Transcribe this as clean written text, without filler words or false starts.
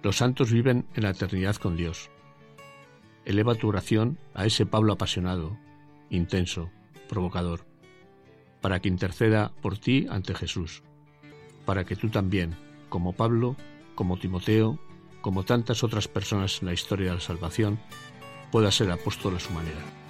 Los santos viven en la eternidad con Dios. Eleva tu oración a ese Pablo apasionado, intenso, provocador, para que interceda por ti ante Jesús, para que tú también, como Pablo, como Timoteo, como tantas otras personas en la historia de la salvación, puedas ser apóstol a su manera.